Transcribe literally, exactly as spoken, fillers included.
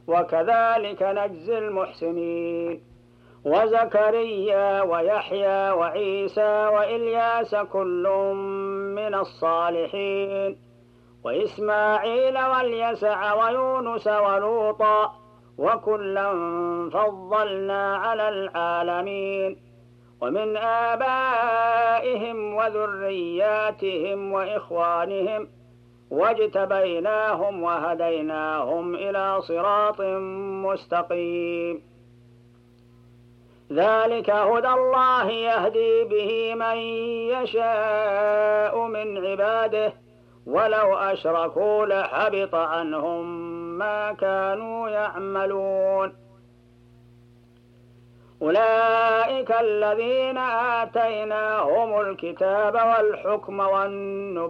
وكذلك نجزي المحسنين. وزكريا ويحيى وعيسى وإلياس كل من الصالحين، وإسماعيل واليسع ويونس ولوطا وكلا فضلنا على العالمين. ومن آبائهم وذرياتهم وإخوانهم واجتبيناهم وهديناهم إلى صراط مستقيم. ذلك هدى الله يهدي به من يشاء من عباده، ولو أشركوا لحبط عنهم ما كانوا يعملون. أولئك الذين آتيناهم الكتاب والحكم والنبوة